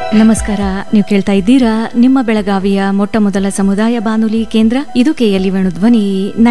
ನಮಸ್ಕಾರ. ನೀವು ಕೇಳ್ತಾ ಇದ್ದೀರಾ ನಿಮ್ಮ ಬೆಳಗಾವಿಯ ಮೊಟ್ಟ ಮೊದಲ ಸಮುದಾಯ ಬಾನುಲಿ ಕೇಂದ್ರ ಇದು KLE ವೇಣುಧ್ವನಿ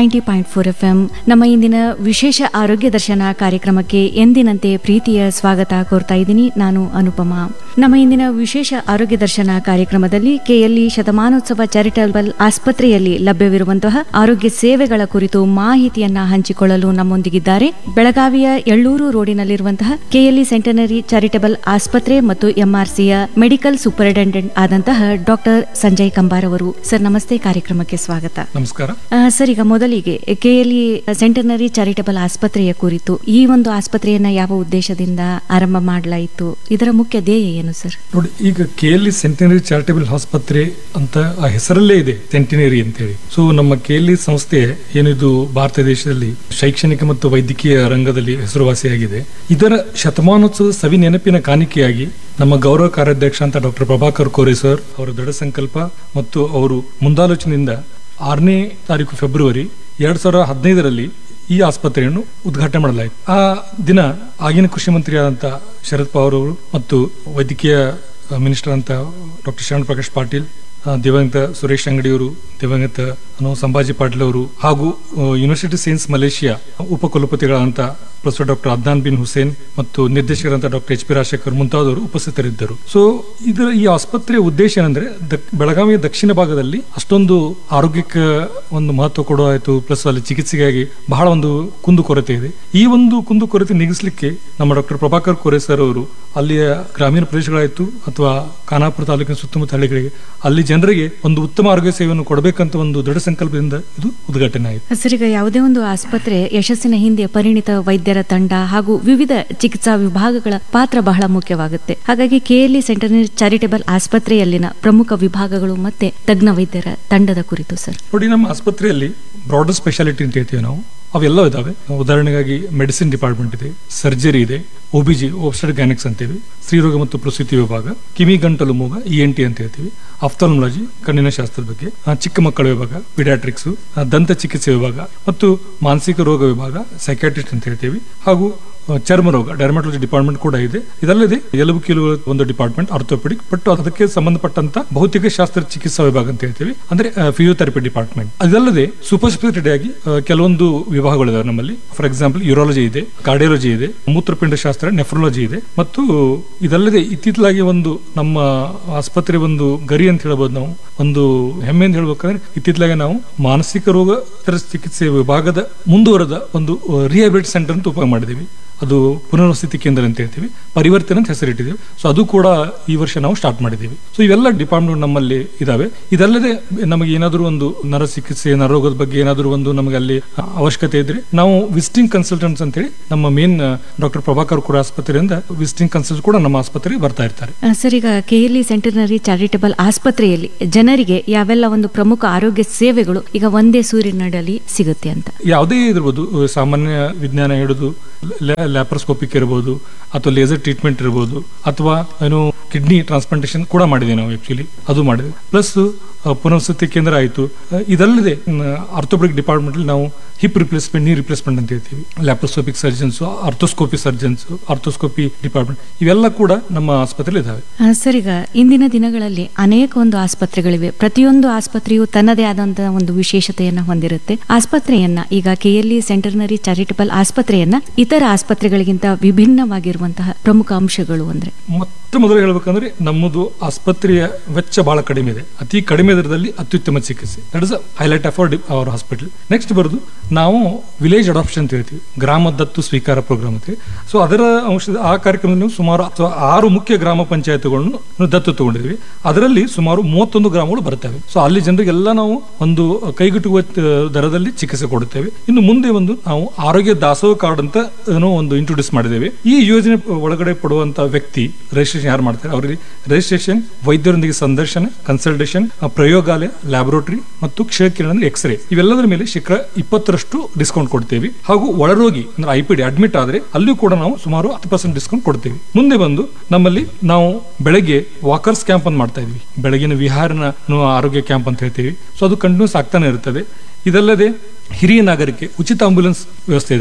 90.4 FM. ನಮ್ಮ ಇಂದಿನ ವಿಶೇಷ ಆರೋಗ್ಯ ದರ್ಶನ ಕಾರ್ಯಕ್ರಮಕ್ಕೆ ಎಂದಿನಂತೆ ಪ್ರೀತಿಯ ಸ್ವಾಗತ ಕೋರ್ತಾ ಇದ್ದೀನಿ. ನಾನು ಅನುಪಮಾ. ನಮ್ಮ ಇಂದಿನ ವಿಶೇಷ ಆರೋಗ್ಯ ದರ್ಶನ ಕಾರ್ಯಕ್ರಮದಲ್ಲಿ KLE ಶತಮಾನೋತ್ಸವ ಚಾರಿಟಬಲ್ ಆಸ್ಪತ್ರೆಯಲ್ಲಿ ಲಭ್ಯವಿರುವಂತಹ ಆರೋಗ್ಯ ಸೇವೆಗಳ ಕುರಿತು ಮಾಹಿತಿಯನ್ನ ಹಂಚಿಕೊಳ್ಳಲು ನಮ್ಮೊಂದಿಗಿದ್ದಾರೆ ಬೆಳಗಾವಿಯ ಎಳ್ಳೂರು ರೋಡಿನಲ್ಲಿರುವಂತಹ KLE ಸೆಂಟನರಿ ಚಾರಿಟಬಲ್ ಆಸ್ಪತ್ರೆ ಮತ್ತು MRCಯ ಮೆಡಿಕಲ್ ಸೂಪರಿಂಟೆಂಡೆಂಟ್ ಆದಂತಹ ಡಾಕ್ಟರ್ ಸಂಜಯ್ ಕಂಬಾರ್ ಅವರು. ಸರ್ ನಮಸ್ತೆ, ಕಾರ್ಯಕ್ರಮಕ್ಕೆ ಸ್ವಾಗತ. ನಮಸ್ಕಾರ ಸರ್, ಈಗ ಮೊದಲಿಗೆ KLE ಸೆಂಟನರಿ ಚಾರಿಟಬಲ್ ಆಸ್ಪತ್ರೆಯ ಕುರಿತು, ಈ ಒಂದು ಆಸ್ಪತ್ರೆಯನ್ನ ಯಾವ ಉದ್ದೇಶದಿಂದ ಆರಂಭ ಮಾಡಲಾಯಿತು, ಇದರ ಮುಖ್ಯ ಧ್ಯೇಯ ಏನು ಸರ್? ನೋಡಿ, ಈಗ KLE ಸೆಂಟನರಿ ಚಾರಿಟಬಲ್ ಆಸ್ಪತ್ರೆ ಅಂತ ಆ ಹೆಸರಲ್ಲೇ ಇದೆ, ಸೆಂಟಿನರಿ ಅಂತ ಹೇಳಿ. ಸೊ ನಮ್ಮ KLE ಸಂಸ್ಥೆ ಏನಿದು ಭಾರತ ದೇಶದಲ್ಲಿ ಶೈಕ್ಷಣಿಕ ಮತ್ತು ವೈದ್ಯಕೀಯ ರಂಗದಲ್ಲಿ ಹೆಸರುವಾಸಿಯಾಗಿದೆ. ಇದರ ಶತಮಾನೋತ್ಸವದ ಸವಿ ನೆನಪಿನ ಕಾಣಿಕೆಯಾಗಿ ನಮ್ಮ ಗೌರವ ಕಾರ್ಯಾಧ್ಯಕ್ಷ ಅಂತ ಡಾಕ್ಟರ್ ಪ್ರಭಾಕರ್ ಕೋರೆ ಸರ್ ಅವರ ದೃಢ ಸಂಕಲ್ಪ ಮತ್ತು ಅವರು ಮುಂದಾಲೋಚನೆಯಿಂದ 6ನೇ ತಾರೀಕು ಫೆಬ್ರವರಿ 2015ರಲ್ಲಿ ಈ ಆಸ್ಪತ್ರೆಯನ್ನು ಉದ್ಘಾಟನೆ ಮಾಡಲಾಯಿತು. ಆ ದಿನ ಆಗಿನ ಕೃಷಿ ಮಂತ್ರಿಯಾದಂಥ ಶರದ್ ಪವಾರ್ ಅವರು ಮತ್ತು ವೈದ್ಯಕೀಯ ಮಿನಿಸ್ಟರ್ ಅಂತ ಡಾಕ್ಟರ್ ಶರಣ್ ಪ್ರಕಾಶ್ ಪಾಟೀಲ್, ದಿವಂಗತ ಸುರೇಶ್ ಅಂಗಡಿಯವರು, ದಿವಂಗತ ಸಂಭಾಜಿ ಪಾಟೀಲ್ ಅವರು ಹಾಗೂ university science Malaysia ಉಪಕುಲಪತಿಗಳಂತ professor doctor Adnan bin Hussain ಮತ್ತು ನಿರ್ದೇಶಕರಂತ ಡಾಕ್ಟರ್ HP ರಾಜಶೇಖರ್ ಮುಂತಾದವರು ಉಪಸ್ಥಿತರಿದ್ದರು. ಸೊ ಈ ಆಸ್ಪತ್ರೆಯ ಉದ್ದೇಶ ಏನಂದ್ರೆ ಬೆಳಗಾವಿಯ ದಕ್ಷಿಣ ಭಾಗದಲ್ಲಿ ಅಷ್ಟೊಂದು ಆರೋಗ್ಯಕ್ಕೆ ಒಂದು ಮಹತ್ವ ಕೊಡೋದಾಯ್ತು, ಪ್ಲಸ್ ಅಲ್ಲಿ ಚಿಕಿತ್ಸೆಗಾಗಿ ಬಹಳ ಒಂದು ಕುಂದುಕೊರತೆ ಇದೆ. ಈ ಒಂದು ಕುಂದುಕೊರತೆ ನೀಗಿಸಲಿಕ್ಕೆ ನಮ್ಮ ಡಾಕ್ಟರ್ ಪ್ರಭಾಕರ್ ಕೋರೆ ಸರ್ ಅವರು ಅಲ್ಲಿಯ ಗ್ರಾಮೀಣ ಪ್ರದೇಶಗಳಾಯ್ತು ಅಥವಾ ಖಾನಾಪುರ ತಾಲೂಕಿನ ಸುತ್ತಮುತ್ತ ಹಳ್ಳಿಗಳಿಗೆ ಅಲ್ಲಿ ಜನರಿಗೆ ಒಂದು ಉತ್ತಮ ಆರೋಗ್ಯ ಸೇವೆಯನ್ನು ಕೊಡಬೇಕಂತ ಒಂದು ದೃಢ ಸಂಕಲ್ಪದಿಂದ ಇದು ಉದ್ಘಾಟನೆ ಆಯಿತು. ಸರ್, ಈಗ ಯಾವುದೇ ಒಂದು ಆಸ್ಪತ್ರೆ ಯಶಸ್ಸಿನ ಹಿಂದೆ ಪರಿಣಿತ ವೈದ್ಯರ ತಂಡ ಹಾಗೂ ವಿವಿಧ ಚಿಕಿತ್ಸಾ ವಿಭಾಗಗಳ ಪಾತ್ರ ಬಹಳ ಮುಖ್ಯವಾಗುತ್ತೆ. ಹಾಗಾಗಿ KLE ಸೆಂಟನರಿ ಚಾರಿಟಬಲ್ ಆಸ್ಪತ್ರೆಯಲ್ಲಿನ ಪ್ರಮುಖ ವಿಭಾಗಗಳು ಮತ್ತೆ ತಜ್ಞ ವೈದ್ಯರ ತಂಡದ ಕುರಿತು ಸರ್. ನೋಡಿ, ನಮ್ಮ ಆಸ್ಪತ್ರೆಯಲ್ಲಿ ಬ್ರಾಡರ್ ಸ್ಪೆಷಾಲಿಟಿ ಅಂತ ಹೇಳ್ತೀವಿ ನಾವು, ಅವೆಲ್ಲ ಇದಾವೆ. ಉದಾಹರಣೆಗಾಗಿ ಮೆಡಿಸಿನ್ ಡಿಪಾರ್ಟ್ಮೆಂಟ್ ಇದೆ, ಸರ್ಜರಿ ಇದೆ, OBG ಒಬ್ಸ್ಟೆಟಿಕ್ ಗೈನೆಕ್ಸ್ ಅಂತೀವಿ, ಸ್ತ್ರೀರೋಗ ಮತ್ತು ಪ್ರಸೂತಿ ವಿಭಾಗ, ಕಿವಿ ಗಂಟಲು ಮೂಗ ENT ಅಂತ ಹೇಳ್ತೀವಿ, ಆಫ್ಥಾಲ್ಮಾಲಜಿ ಕಣ್ಣಿನ ಶಾಸ್ತ್ರದ ಬಗ್ಗೆ, ಚಿಕ್ಕ ಮಕ್ಕಳ ವಿಭಾಗ ಪಿಡಿಯಾಟ್ರಿಕ್ಸ್, ದಂತ ಚಿಕಿತ್ಸೆ ವಿಭಾಗ ಮತ್ತು ಮಾನಸಿಕ ರೋಗ ವಿಭಾಗ ಸೈಕ್ಯಾಟ್ರಿಸ್ಟ್ ಅಂತ ಹೇಳ್ತೀವಿ, ಹಾಗೂ ಚರ್ಮ ರೋಗ ಡರ್ಮಟಾಲಜಿ ಡಿಪಾರ್ಟ್ಮೆಂಟ್ ಕೂಡ ಇದೆ. ಇದಲ್ಲದೆ ಎಲುಬು ಕೀಲುಗಳ ಒಂದು ಡಿಪಾರ್ಟ್ಮೆಂಟ್ ಆರ್ಥೋಪೆಡಿಕ್, ಬಟ್ ಅದಕ್ಕೆ ಸಂಬಂಧಪಟ್ಟಂತ ಭೌತಿಕ ಶಾಸ್ತ್ರ ಚಿಕಿತ್ಸಾ ವಿಭಾಗ ಅಂತ ಹೇಳ್ತೀವಿ, ಅಂದ್ರೆ ಫಿಸಿಯೋಥೆರಪಿ ಡಿಪಾರ್ಟ್ಮೆಂಟ್. ಅದಲ್ಲದೆ ಸೂಪರ್ ಸ್ಪೆಷಾಲಿಟಿ ಆಗಿ ಕೆಲವೊಂದು ವಿಭಾಗಗಳಿದಾವೆ ನಮ್ಮಲ್ಲಿ. ಫಾರ್ ಎಕ್ಸಾಂಪಲ್ ಯೂರಾಲಜಿ ಇದೆ, ಕಾರ್ಡಿಯಾಲಜಿ ಇದೆ, ಮೂತ್ರಪಿಂಡ ಶಾಸ್ತ್ರ ನೆಫ್ರಾಲಜಿ ಇದೆ. ಮತ್ತು ಇದಲ್ಲದೆ ಇತ್ತೀಚಲಾಗಿ ಒಂದು ನಮ್ಮ ಆಸ್ಪತ್ರೆ ಒಂದು ಗರಿ ಅಂತ ಹೇಳ್ಬೋದು, ನಾವು ಒಂದು ಹೆಮ್ಮೆ ಅಂತ ಹೇಳ್ಬೇಕಂದ್ರೆ ಇತ್ತೀಚಲಾಗಿ ನಾವು ಮಾನಸಿಕ ರೋಗ ಚಿಕಿತ್ಸೆ ವಿಭಾಗದ ಮುಂದುವರೆದ ಒಂದು ರಿಹ್ಯಾಬಿಲಿಟೇಷನ್ ಸೆಂಟರ್ ಅಂತ ಉಪಯೋಗ ಮಾಡಿದೀವಿ. ಅದು ಪುನರ್ವಸತಿ ಕೇಂದ್ರ ಅಂತ ಹೇಳ್ತೀವಿ, ಪರಿವರ್ತನೆ ಅಂತ ಹೆಸರಿಟ್ಟಿದ್ದೀವಿ. ಸೊ ಅದು ಕೂಡ ಈ ವರ್ಷ ನಾವು ಸ್ಟಾರ್ಟ್ ಮಾಡಿದ್ದೀವಿ. ಸೊ ಇವೆಲ್ಲ ಡಿಪಾರ್ಟ್ಮೆಂಟ್ ನಮ್ಮಲ್ಲಿ ಇದಾವೆ. ಇದಲ್ಲದೆ ನಮಗೆ ಏನಾದರೂ ಒಂದು ನರ ಚಿಕಿತ್ಸೆ, ನರರೋಗದ ಬಗ್ಗೆ ಏನಾದರೂ ಒಂದು ನಮಗೆ ಅಲ್ಲಿ ಅವಶ್ಯಕತೆ ಇದ್ರೆ ನಾವು ವಿಸಿಟಿಂಗ್ ಕನ್ಸಲ್ಟೆಂಟ್ಸ್ ಅಂತ ಹೇಳಿ ನಮ್ಮ ಮೇನ್ ಡಾಕ್ಟರ್ ಪ್ರಭಾಕರ್ ಕೋರೆ ಆಸ್ಪತ್ರೆಯಿಂದ ವಿಸಿಟಿಂಗ್ ಕನ್ಸಲ್ಟ್ ಕೂಡ ನಮ್ಮ ಆಸ್ಪತ್ರೆಗೆ ಬರ್ತಾ ಇರ್ತಾರೆ. ಸರ್, ಈಗ KLE ಸೆಂಟನರಿ ಚಾರಿಟಬಲ್ ಆಸ್ಪತ್ರೆಯಲ್ಲಿ ಜನರಿಗೆ ಯಾವೆಲ್ಲ ಒಂದು ಪ್ರಮುಖ ಆರೋಗ್ಯ ಸೇವೆಗಳು ಈಗ ಒಂದೇ ಸೂರಿನಡಿ ಸಿಗುತ್ತೆ ಅಂತ? ಯಾವುದೇ ಇರ್ಬೋದು, ಸಾಮಾನ್ಯ ವಿಜ್ಞಾನ ಹಿಡಿದು ಲ್ಯಾಪ್ರೋಸ್ಕೋಪಿಕ್ ಇರಬಹುದು, ಅಥವಾ ಲೇಸರ್ ಟ್ರೀಟ್ಮೆಂಟ್ ಇರಬಹುದು, ಅಥವಾ ಏನು ಕಿಡ್ನಿ ಟ್ರಾನ್ಸ್ಪ್ಲಾಂಟೇಶನ್ ಕೂಡ ಮಾಡಿದೆ ನಾವು. ಆಕ್ಚುಲಿ ಅದು ಮಾಡಿದೆ. ಪ್ಲಸ್ ಪುನರ್ವಸತಿ ಕೇಂದ್ರ ಆಯಿತು. ಇದಲ್ಲದೆ ಆರ್ಥೋಪೆಡಿಕ್ ಡಿಪಾರ್ಟ್ಮೆಂಟ್ ನಾವು ಹಿಪ್ ರಿಪ್ಲೇಸ್ಮೆಂಟ್, ನೀ ರಿಪ್ಲೇಸ್ಮೆಂಟ್ ಅಂತ ಹೇಳ್ತೀವಿ, laparoscopic surgeons, arthroscopy surgeons, arthroscopy department, ಇವೆಲ್ಲ ಕೂಡ ನಮ್ಮ ಆಸ್ಪತ್ರೆಯಲ್ಲಿ ಇದಾವೆ. ಸರ್, ಈಗ ಇಂದಿನ ದಿನಗಳಲ್ಲಿ ಅನೇಕ ಒಂದು ಆಸ್ಪತ್ರೆಗಳಿವೆ. ಪ್ರತಿಯೊಂದು ಆಸ್ಪತ್ರೆಯು ತನ್ನದೇ ಆದಂತಹ ಒಂದು ವಿಶೇಷತೆಯನ್ನ ಹೊಂದಿರುತ್ತೆ. ಆಸ್ಪತ್ರೆಯನ್ನ ಈಗ KLE ಸೆಂಟನರಿ ಚಾರಿಟಬಲ್ ಆಸ್ಪತ್ರೆಯನ್ನ ಇತರ ಆಸ್ಪತ್ರೆಗಳಿಗಿಂತ ವಿಭಿನ್ನವಾಗಿರುವಂತಹ ಪ್ರಮುಖ ಅಂಶಗಳು ಅಂದ್ರೆ? ಮೊದಲು ಹೇಳ್ಬೇಕಂದ್ರೆ ನಮ್ಮದು ಆಸ್ಪತ್ರೆಯ ವೆಚ್ಚ ಬಹಳ ಕಡಿಮೆ ಇದೆ. ಅತಿ ಕಡಿಮೆ ದರದಲ್ಲಿ ಅತ್ಯುತ್ತಮ ಚಿಕಿತ್ಸೆ, that is highlight of our hospital. Next ಬರೋದು ನಾವು ವಿಲೇಜ್ ಅಡಾಪ್ಷನ್ ಅಂತ ಹೇಳ್ತೀವಿ, ಗ್ರಾಮ ದತ್ತು ಸ್ವೀಕಾರ ಪ್ರೋಗ್ರಾಮ್ ಅಂತ. ಸೊ ಅದರ ಅಂಶದ ಆ ಕಾರ್ಯಕ್ರಮದಲ್ಲಿ ಸುಮಾರು 6 ಮುಖ್ಯ ಗ್ರಾಮ ಪಂಚಾಯತ್ಗಳನ್ನು ದತ್ತು ತಗೊಂಡಿದ್ವಿ. ಅದರಲ್ಲಿ ಸುಮಾರು 31 ಗ್ರಾಮಗಳು ಬರ್ತವೆ. ಸೊ ಅಲ್ಲಿ ಜನರಿಗೆಲ್ಲ ನಾವು ಒಂದು ಕೈಗೆಟುಕುವ ದರದಲ್ಲಿ ಚಿಕಿತ್ಸೆ ಕೊಡುತ್ತೇವೆ. ಇನ್ನು ಮುಂದೆ ಒಂದು ನಾವು ಆರೋಗ್ಯ ದಾಸೋಹ ಕಾರ್ಡ್ ಅಂತ ಒಂದು ಇಂಟ್ರೊಡ್ಯೂಸ್ ಮಾಡಿದ್ದೇವೆ. ಈ ಯೋಜನೆ ಒಳಗಡೆ ಪಡುವಂತ ವ್ಯಕ್ತಿ ರಿಜಿಸ್ಟ್ರೇಷನ್ ಯಾರು ಮಾಡ್ತಾರೆ ಅವರಿಗೆ ರಿಜಿಸ್ಟ್ರೇಷನ್, ವೈದ್ಯರೊಂದಿಗೆ ಸಂದರ್ಶನ, ಕನ್ಸಲ್ಟೇಷನ್, ಪ್ರಯೋಗಾಲಯ, ಲ್ಯಾಬೊರೇಟರಿ ಮತ್ತು ಕ್ಷಯಕಿರಣ ಅಂದ್ರೆ ಎಕ್ಸ್ರೇ, ಇವೆಲ್ಲದರ ಮೇಲೆ ಶೇಕಡ 20% ಡಿಸ್ಕೌಂಟ್ ಕೊಡ್ತೇವೆ. ಹಾಗೂ ಒಳರೋಗಿ ಅಂದ್ರೆ IPD ಅಡ್ಮಿಟ್ ಆದ್ರೆ ಅಲ್ಲಿಯೂ ಕೂಡ ನಾವು ಸುಮಾರು 10% ಡಿಸ್ಕೌಂಟ್ ಕೊಡ್ತೇವೆ. ಮುಂದೆ ಬಂದು ನಮ್ಮಲ್ಲಿ ನಾವು ಬೆಳಗ್ಗೆ ವಾಕರ್ಸ್ ಕ್ಯಾಂಪ್ ಅಂತ ಮಾಡ್ತಾ ಇದ್ವಿ, ಬೆಳಗಿನ ವಿಹಾರನ ಆರೋಗ್ಯ ಕ್ಯಾಂಪ್ ಅಂತ ಹೇಳ್ತೀವಿ. ಸೊ ಅದು ಕಂಟಿನ್ಯೂಸ್ ಆಗ್ತಾನೆ ಇರ್ತದೆ. ಇದಲ್ಲದೆ ಹಿರಿಯ ನಾಗರಿಕೆ ಉಚಿತ ಆಂಬ್ಯುಲೆನ್ಸ್ ವ್ಯವಸ್ಥೆ ಇದೆ ನಮ್ಮ.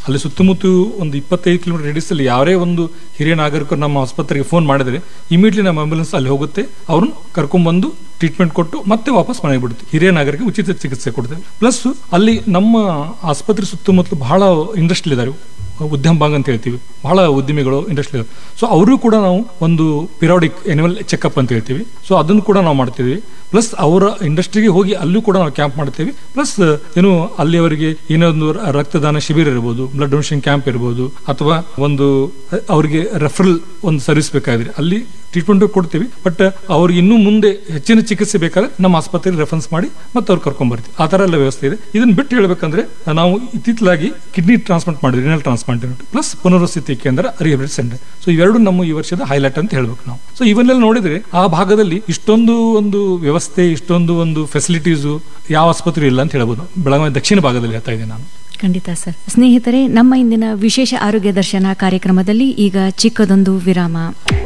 ಅಲ್ಲಿ ಸುತ್ತಮುತ್ತ ಒಂದು 25 ಕಿಲೋಮೀಟರ್ ರೇಡಿಯಸ್ ಅಲ್ಲಿ ಯಾರೇ ಒಂದು ಹಿರಿಯ ನಾಗರಿಕರು ನಮ್ಮ ಆಸ್ಪತ್ರೆಗೆ ಫೋನ್ ಮಾಡಿದ್ರೆ ಇಮಿಡಿಯೇಟ್ಲಿ ನಮ್ಮ ಆಂಬ್ಯುಲೆನ್ಸ್ ಅಲ್ಲಿ ಹೋಗುತ್ತೆ, ಅವ್ರನ್ನ ಕರ್ಕೊಂಡ್ಬಂದು ಟ್ರೀಟ್ಮೆಂಟ್ ಕೊಟ್ಟು ಮತ್ತೆ ವಾಪಸ್ ಮನೆಗೆ ಬಿಡುತ್ತೆ. ಹಿರಿಯ ನಾಗರಿಕರಿಗೆ ಉಚಿತ ಚಿಕಿತ್ಸೆ ಕೊಡ್ತೇವೆ. ಪ್ಲಸ್ ಅಲ್ಲಿ ನಮ್ಮ ಆಸ್ಪತ್ರೆ ಸುತ್ತಮುತ್ತಲು ಬಹಳ ಇಂಡಸ್ಟ್ರಿ ಇದಾರೆ, ಉದ್ಯಮ ಭಾಗ ಅಂತ ಹೇಳ್ತೀವಿ, ಬಹಳ ಉದ್ಯಮಿಗಳು ಇಂಡಸ್ಟ್ರಿ. ಸೊ ಅವರು ಕೂಡ ನಾವು ಒಂದು ಪಿರಿಯಾಡಿಕ್ ಆನ್ಯುವಲ್ ಚೆಕಪ್ ಅಂತ ಹೇಳ್ತೀವಿ. ಸೊ ಅದನ್ನು ಕೂಡ ನಾವು ಮಾಡ್ತೀವಿ. ಪ್ಲಸ್ ಅವರ ಇಂಡಸ್ಟ್ರಿಗೆ ಹೋಗಿ ಅಲ್ಲೂ ಕೂಡ ನಾವು ಕ್ಯಾಂಪ್ ಮಾಡ್ತೀವಿ. ಪ್ಲಸ್ ಏನು ಅಲ್ಲಿ ಅವರಿಗೆ ಏನೊಂದು ರಕ್ತದಾನ ಶಿಬಿರ ಇರ್ಬೋದು, ಬ್ಲಡ್ ಡೊನೇಷನ್ ಕ್ಯಾಂಪ್ ಇರ್ಬೋದು, ಅಥವಾ ಒಂದು ಅವರಿಗೆ ರೆಫರಲ್ ಒಂದು ಸರ್ವಿಸ್ ಬೇಕಾದ್ರೆ ಅಲ್ಲಿ ಟ್ರೀಟ್ಮೆಂಟ್ ಕೊಡ್ತೀವಿ. ಬಟ್ ಅವ್ರಿಗೆ ಇನ್ನೂ ಮುಂದೆ ಹೆಚ್ಚಿನ ಚಿಕಿತ್ಸೆ ಬೇಕಾದ್ರೆ ನಮ್ಮ ಆಸ್ಪತ್ರೆಗೆ ರೆಫರೆನ್ಸ್ ಮಾಡಿ ಮತ್ತೆ ಅವ್ರು ಕರ್ಕೊಂಡ್ ಬರ್ತೀವಿ. ಆ ತರ ಎಲ್ಲ ವ್ಯವಸ್ಥೆ ಇದೆ. ಇದನ್ನ ಬಿಟ್ಟು ಹೇಳ್ಬೇಕಂದ್ರೆ ನಾವು ಇತ್ತೀಚಲಾಗಿ ಕಿಡ್ನಿ ಟ್ರಾನ್ಸ್ಪ್ಲಾಂಟ್ ಮಾಡಿದ್ವಿ, ರಿನಲ್ ಟ್ರಾನ್ಸ್ಪ್ಲಾಂಟ್ ಪ್ಲಸ್ ಪುನರ್ವಸತಿ ಕೇಂದ್ರ ರಿಹ್ಯಾಬಿಲಿಟೇಷನ್ ಸೆಂಟರ್. ಸೊ ಇವೆರಡು ನಮ್ಮ ಈ ವರ್ಷದ ಹೈಲೈಟ್ ಅಂತ ಹೇಳ್ಬೇಕು ನಾವು. ಸೊ ಇವನ್ನೆಲ್ಲ ನೋಡಿದ್ರೆ ಆ ಭಾಗದಲ್ಲಿ ಇಷ್ಟೊಂದು ಒಂದು ವ್ಯವಸ್ಥೆ, ಇಷ್ಟೊಂದು ಒಂದು ಫೆಸಿಲಿಟೀಸು ಯಾವ ಆಸ್ಪತ್ರೆ ಇಲ್ಲ ಅಂತ ಹೇಳ್ಬೋದು. ಬೆಳಗಾವಿ ದಕ್ಷಿಣ ಭಾಗದಲ್ಲಿ ಹೇಳ್ತಾ ಇದ್ದೀನಿ ನಾನು. ಖಂಡಿತ ಸರ್. ಸ್ನೇಹಿತರೆ, ನಮ್ಮ ಇಂದಿನ ವಿಶೇಷ ಆರೋಗ್ಯ ದರ್ಶನ ಕಾರ್ಯಕ್ರಮದಲ್ಲಿ ಈಗ ಚಿಕ್ಕದೊಂದು ವಿರಾಮ.